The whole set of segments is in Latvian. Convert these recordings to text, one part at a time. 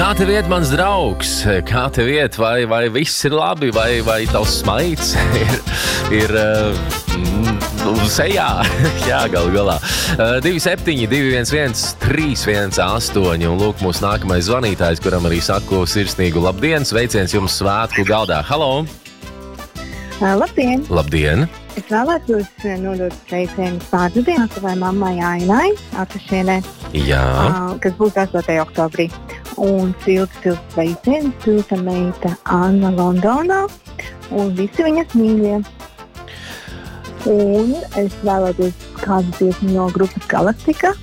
Kā tev iet, mans draugs? Kā tev iet? Vai viss ir labi? Vai tavs smaids ir sejā? Jā, galu galā. 27 211 318. Un lūk, mūsu nākamais zvanītājs, kuram arī saku sirsnīgu labdien. Sveiciens jums svētku galdā. Halo! Labdien! Labdien! Es vēlētos nodot sveicienu pārdudienas savai mammai Ainai Atašienē, kas būs 8. oktobrī. Un silts sveiciens silta meita Anna Londonā un visi viņas mīļie. Un es vēlētos kādu dziesmu no grupas Galaktika.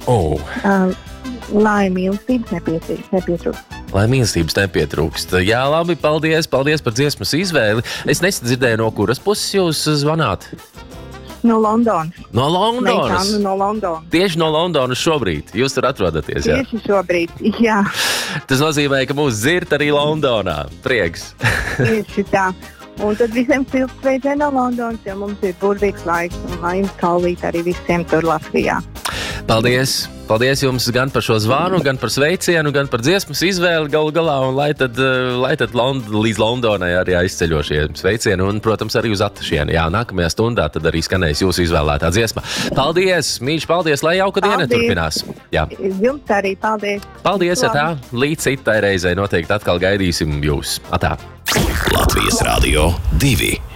Lai mīlestības nepietrūkst. Lai mīlestības nepietrūkst. Jā, labi, paldies par dziesmas izvēli. Es nesadzirdēju, no kuras puses jūs zvanāt? No Londonas. No Londonas? No Londonas. Tieši no Londonas šobrīd. Jūs tur atrodaties, jā? Tieši šobrīd, jā. Tas nozīmē, ka mūs dzird arī Londonā. Prieks. Tieši tā. Un tad visiem silts sveicieni no Londonas, jo mums ir burvīgs laiks un lai jums saulīt arī visiem tur Latvijā. Paldies! Paldies jums gan par šo zvanu, gan par sveicienu, gan par dziesmas izvēli galu galā, un lai tad līdz Londonai arī aizceļo šie sveicieni, un, protams, arī uz Atašieni. Jā, nākamajā stundā tad arī skanēs jūsu izvēlētā dziesma. Paldies! Mīļš, paldies! Lai jauka diena turpinās! Jā. Jums arī paldies! Paldies, atā! Līdz citai reizei noteikti atkal gaidīsim jūs. Atā! Latvijas Radio 2.